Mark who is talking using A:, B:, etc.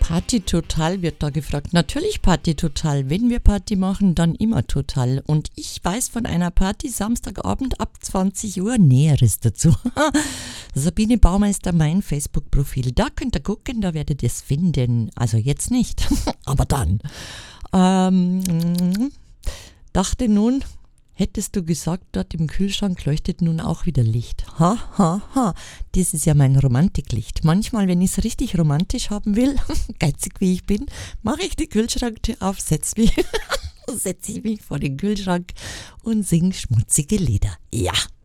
A: Party total wird da gefragt. Natürlich Party total. Wenn wir Party machen, dann immer total. Und ich weiß von einer Party Samstagabend ab 20 Uhr Näheres dazu. Sabine Baumeister, mein Facebook-Profil. Da könnt ihr gucken, da werdet ihr es finden. Also jetzt nicht, aber dann. Dachte nun, hättest du gesagt, dort im Kühlschrank leuchtet nun auch wieder Licht. Ha, ha, ha. Das ist ja mein Romantiklicht. Manchmal, wenn ich es richtig romantisch haben will, geizig wie ich bin, mache ich die Kühlschranktür auf, setze ich mich vor den Kühlschrank und singe schmutzige Lieder. Ja.